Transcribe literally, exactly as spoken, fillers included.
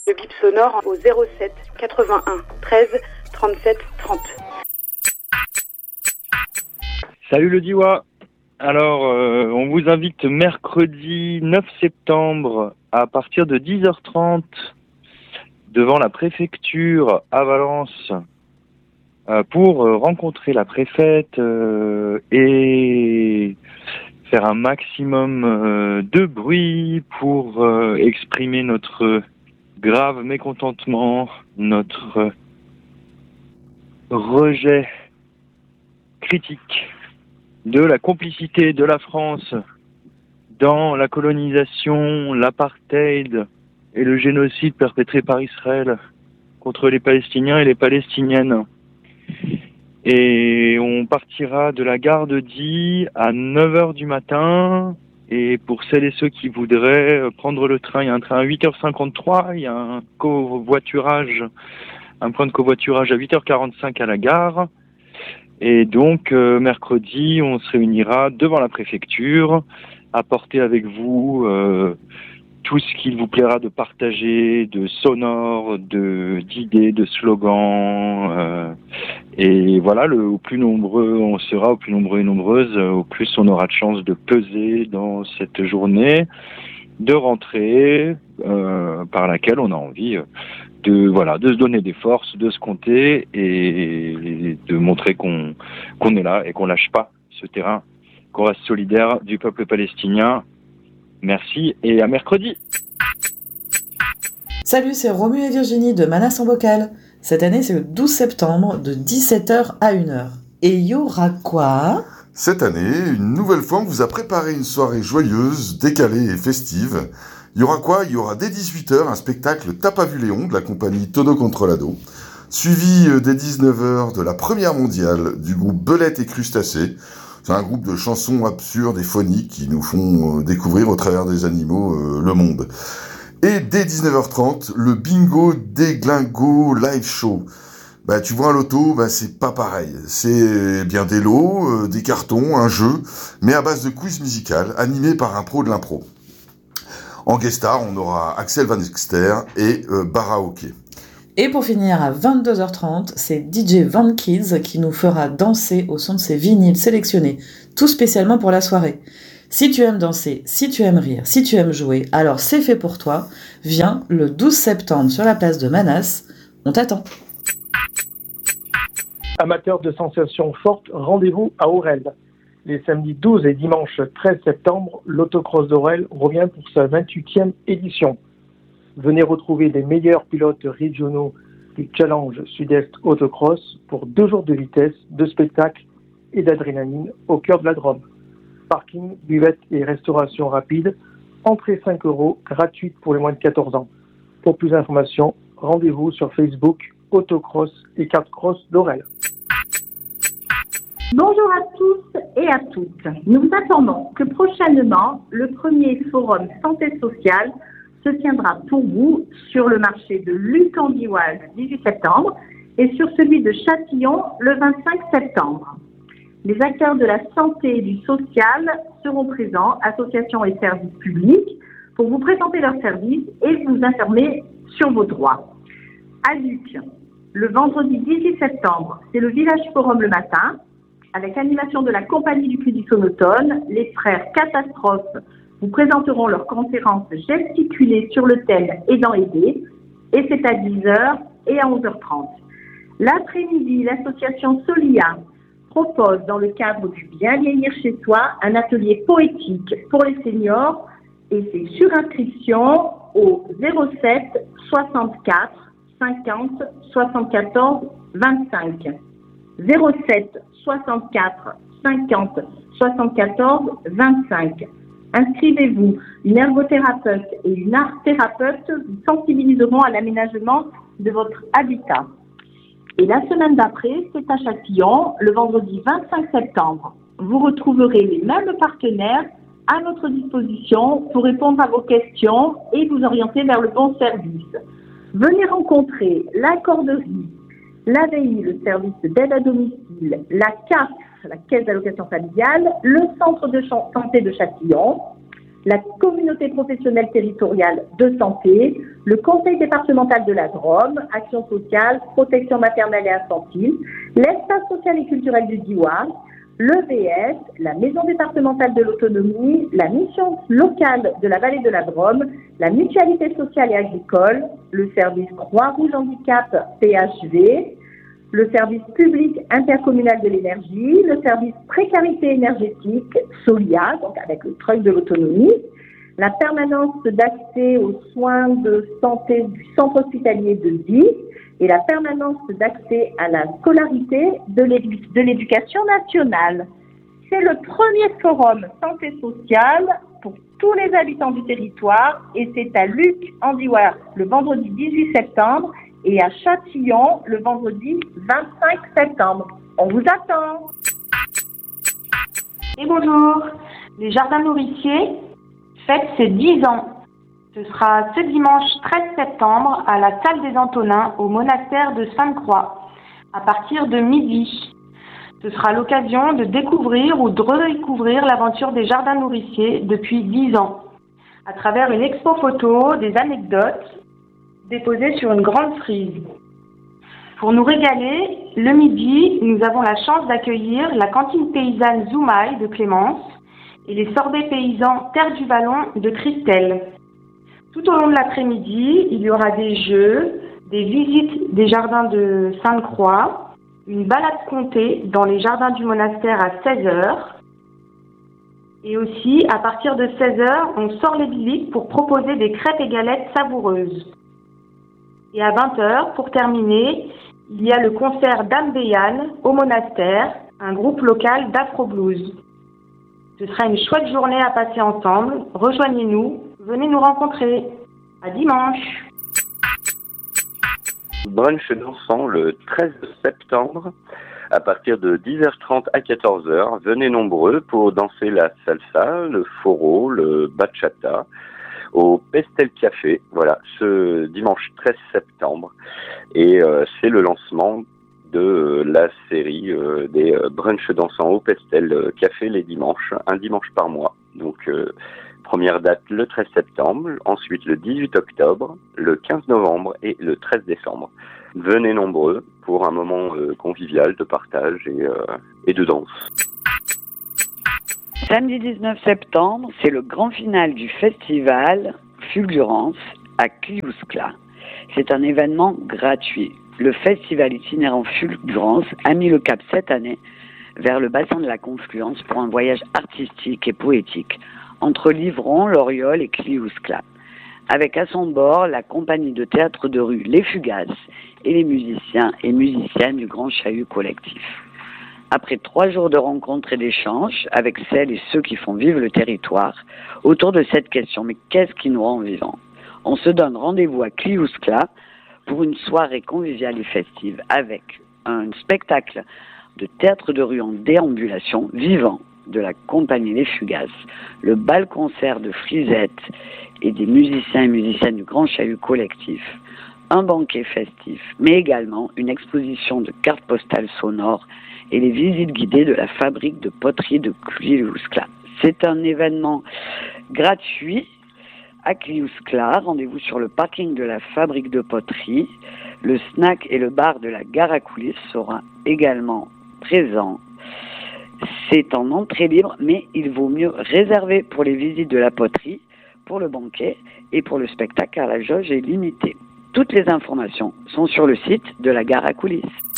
Le bip sonore au zéro sept quatre-vingt-un treize trente-sept trente. Salut le Diwa. Alors, euh, on vous invite mercredi neuf septembre à partir de dix heures trente devant la préfecture à Valence euh, pour euh, rencontrer la préfète euh, et faire un maximum euh, de bruit pour euh, exprimer notre grave mécontentement, notre euh, rejet critique de la complicité de la France dans la colonisation, l'apartheid et le génocide perpétré par Israël contre les Palestiniens et les Palestiniennes. Et on partira de la gare de Die à neuf heures du matin. Et pour celles et ceux qui voudraient prendre le train, il y a un train à huit heures cinquante-trois, il y a un covoiturage, un point de covoiturage à huit heures quarante-cinq à la gare. Et donc, euh, mercredi, on se réunira devant la préfecture, apporter avec vous euh, tout ce qu'il vous plaira de partager, de sonores, de d'idées, de slogans. Euh, et voilà, le, au plus nombreux on sera, au plus nombreux et nombreuses, au plus on aura de chance de peser dans cette journée de rentrée euh, par laquelle on a envie de voilà de se donner des forces, de se compter et de montrer qu'on qu'on est là et qu'on lâche pas ce terrain, qu'on reste solidaire du peuple palestinien. Merci et à mercredi. Salut, c'est Romu et Virginie de Manas en Bocal. Cette année, c'est le douze septembre de dix-sept heures à une heure. Et il y aura quoi ? Cette année, une nouvelle fois, on vous a préparé une soirée joyeuse, décalée et festive. Il y aura quoi ? Il y aura dès dix-huit heures un spectacle T'as pas vu Léon de la compagnie Tonneau Controlado, suivi dès dix-neuf heures de la première mondiale du groupe Belette et Crustacés. C'est un groupe de chansons absurdes et phoniques qui nous font découvrir au travers des animaux euh, le monde. Et dès dix-neuf heures trente, le Bingo Déglingo Live Show. Bah, tu vois, un loto, bah, c'est pas pareil. C'est bien des lots, euh, des cartons, un jeu, mais à base de quiz musical, animé par un pro de l'impro. En guest star, on aura Axel Van Exter et euh, Baraoke. Et pour finir, à vingt-deux heures trente, c'est D J Van Kids qui nous fera danser au son de ses vinyles sélectionnés, tout spécialement pour la soirée. Si tu aimes danser, si tu aimes rire, si tu aimes jouer, alors c'est fait pour toi. Viens le douze septembre sur la place de Manas. On t'attend. Amateurs de sensations fortes, rendez-vous à Aurel. Les samedis douze et dimanche treize septembre, l'autocross d'Aurel revient pour sa vingt-huitième édition. Venez retrouver les meilleurs pilotes régionaux du Challenge Sud-Est Autocross pour deux jours de vitesse, de spectacle et d'adrénaline au cœur de la Drôme. Parking, buvette et restauration rapide. Entrée cinq euros, gratuite pour les moins de quatorze ans. Pour plus d'informations, rendez-vous sur Facebook, Autocross et Kartcross d'Aurel. Bonjour à tous et à toutes. Nous attendons que prochainement, le premier forum santé sociale se tiendra pour vous sur le marché de Lucandioual le dix-huit septembre et sur celui de Châtillon le vingt-cinq septembre. Les acteurs de la santé et du social seront présents, associations et services publics, pour vous présenter leurs services et vous informer sur vos droits. À Luc, le vendredi dix-huit septembre, c'est le Village Forum le matin, avec animation de la Compagnie du Crédit Sonotone. Les frères Catastrophes vous présenteront leur conférence gesticulée sur le thème Aidant aider, et c'est à dix heures et à onze heures trente. L'après-midi, l'association Solia propose dans le cadre du Bien vieillir chez soi un atelier poétique pour les seniors et c'est sur inscription au zéro sept soixante-quatre cinquante soixante-quatorze vingt-cinq. zéro sept soixante-quatre cinquante soixante-quatorze vingt-cinq. Inscrivez-vous. Une ergothérapeute et une art-thérapeute vous sensibiliseront à l'aménagement de votre habitat. Et la semaine d'après, c'est à Châtillon, le vendredi vingt-cinq septembre. Vous retrouverez les mêmes partenaires à notre disposition pour répondre à vos questions et vous orienter vers le bon service. Venez rencontrer la corderie, l'A V I, le service d'aide à domicile, la C A F, la caisse d'allocation familiale, le centre de santé de Châtillon, la communauté professionnelle territoriale de santé, le conseil départemental de la Drôme, action sociale, protection maternelle et infantile, l'espace social et culturel du Diois, l'E V S, la maison départementale de l'autonomie, la mission locale de la vallée de la Drôme, la mutualité sociale et agricole, le service Croix-Rouge Handicap P H V, le service public intercommunal de l'énergie, le service précarité énergétique, SOLIA, donc avec le treuil de l'autonomie, la permanence d'accès aux soins de santé du centre hospitalier de Die et la permanence d'accès à la scolarité de l'édu- de l'éducation nationale. C'est le premier forum santé sociale pour tous les habitants du territoire et c'est à Luc en Diois le vendredi dix-huit septembre et à Châtillon le vendredi vingt-cinq septembre. On vous attend. Et bonjour, les Jardins Nourriciers fêtent ses dix ans. Ce sera ce dimanche treize septembre à la salle des Antonins au monastère de Sainte-Croix, à partir de midi. Ce sera l'occasion de découvrir ou de redécouvrir l'aventure des Jardins Nourriciers depuis dix ans, à travers une expo photo, des anecdotes, déposées sur une grande frise. Pour nous régaler, le midi, nous avons la chance d'accueillir la cantine paysanne Zoumaï de Clémence et les sorbets paysans Terre du Vallon de Christelle. Tout au long de l'après-midi, il y aura des jeux, des visites des jardins de Sainte-Croix, une balade comptée dans les jardins du monastère à seize heures. Et aussi, à partir de seize heures, on sort les visites pour proposer des crêpes et galettes savoureuses. Et à vingt heures, pour terminer, il y a le concert d'Anne Béane au monastère, un groupe local d'afro-blues. Ce sera une chouette journée à passer ensemble. Rejoignez-nous, venez nous rencontrer. À dimanche. Brunch dansant le treize septembre à partir de dix heures trente à quatorze heures. Venez nombreux pour danser la salsa, le foro, le bachata au Pestel Café, voilà, ce dimanche treize septembre. Et euh, c'est le lancement de euh, la série euh, des euh, brunchs dansants au Pestel Café les dimanches, un dimanche par mois. Donc, euh, première date le treize septembre, ensuite le dix-huit octobre, le quinze novembre et le treize décembre. Venez nombreux pour un moment euh, convivial de partage et, euh, et de danse. Samedi dix-neuf septembre, c'est le grand final du festival Fulgurance à Cliouscla. C'est un événement gratuit. Le festival itinérant Fulgurance a mis le cap cette année vers le bassin de la Confluence pour un voyage artistique et poétique entre Livron, Loriol et Cliouscla, avec à son bord la compagnie de théâtre de rue Les Fugaces et les musiciens et musiciennes du Grand Chahut Collectif. Après trois jours de rencontres et d'échanges avec celles et ceux qui font vivre le territoire, autour de cette question, mais qu'est-ce qui nous rend vivants ? On se donne rendez-vous à Cliouscla pour une soirée conviviale et festive avec un spectacle de théâtre de rue en déambulation vivant de la compagnie Les Fugaces, le bal-concert de Frisette et des musiciens et musiciennes du Grand Chahut Collectif, un banquet festif, mais également une exposition de cartes postales sonores et les visites guidées de la fabrique de poterie de Cliouscla. C'est un événement gratuit à Cliouscla. Rendez-vous sur le parking de la fabrique de poterie. Le snack et le bar de la gare à coulisses sera également présent. C'est en entrée libre, mais il vaut mieux réserver pour les visites de la poterie, pour le banquet et pour le spectacle car la jauge est limitée. Toutes les informations sont sur le site de la gare à coulisses.